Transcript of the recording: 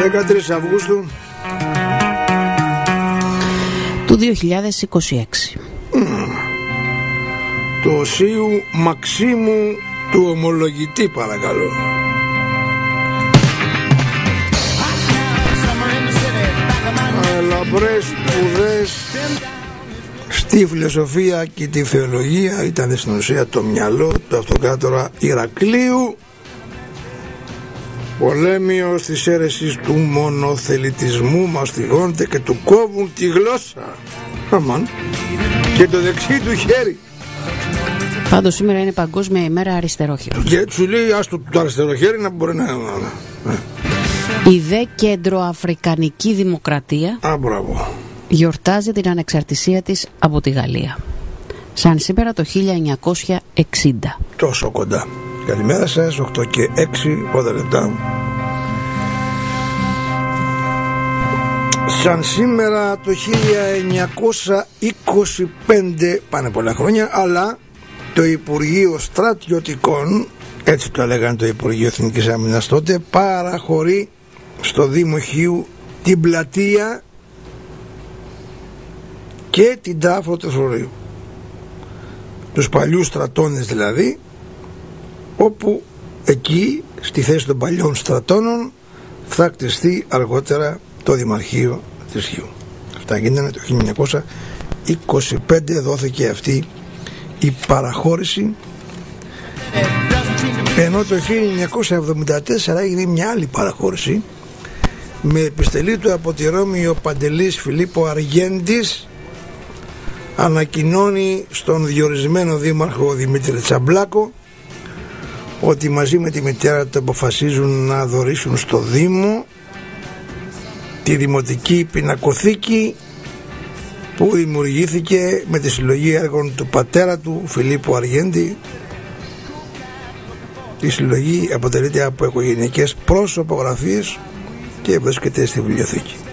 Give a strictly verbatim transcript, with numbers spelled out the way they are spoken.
δεκατρείς Αυγούστου του δύο χιλιάδες είκοσι έξι. Mm. Το Οσίου Μαξίμου του ομολογητή, παρακαλώ. Λαμπρές σπουδές στη φιλοσοφία και τη θεολογία ήταν στην ουσία το μυαλό του αυτοκράτορα Ηρακλείου, πολέμιο της αίρεσης του μονοθελητισμού μαστιγώνεται και του κόβουν τη γλώσσα. Αμάν. Και το δεξί του χέρι. Πάντως σήμερα είναι Παγκόσμια ημέρα αριστερόχειρου. Και σου λέει άστο το αριστερό χέρι να μπορεί να... Η δε κεντροαφρικανική δημοκρατία Α, μπράβο. γιορτάζει την ανεξαρτησία της από τη Γαλλία. Σαν σήμερα το χίλια εννιακόσια εξήντα. Τόσο κοντά. Καλημέρα σας, οκτώ και έξι πόδια λεπτά. Σαν σήμερα το χίλια εννιακόσια είκοσι πέντε, πάνε πολλά χρόνια, αλλά το Υπουργείο Στρατιωτικών, έτσι το λέγανε το Υπουργείο Εθνικής Άμυνας τότε, παραχωρεί στο Δήμο Χίου την πλατεία και την τάφο του Θρορείου, τους παλιούς στρατώνες δηλαδή, όπου εκεί στη θέση των παλιών στρατώνων θα κτιστεί αργότερα το Δημαρχείο της Χίου. Αυτά γίνανε το χίλια εννιακόσια είκοσι πέντε, δόθηκε αυτή η παραχώρηση, ενώ το χίλια εννιακόσια εβδομήντα τέσσερα έγινε μια άλλη παραχώρηση με επιστελή του από τη Ρώμη ο Παντελής Φιλίππο Αργέντης, ανακοινώνει στον διορισμένο δήμαρχο Δημήτρη Τσαμπλάκο ότι μαζί με τη μητέρα του αποφασίζουν να δωρήσουν στο Δήμο τη δημοτική πινακοθήκη που δημιουργήθηκε με τη συλλογή έργων του πατέρα του Φιλίππου Αργέντη. Η συλλογή αποτελείται από οικογενειακές προσωπογραφίες και βρίσκεται στη βιβλιοθήκη.